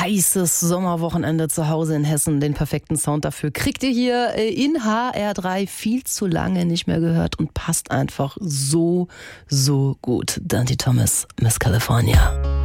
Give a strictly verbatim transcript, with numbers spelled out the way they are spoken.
heißes Sommerwochenende zu Hause in Hessen. Den perfekten Sound dafür kriegt ihr hier in H R drei. Viel zu lange nicht mehr gehört und passt einfach so, so gut. Dante Thomas, Miss California.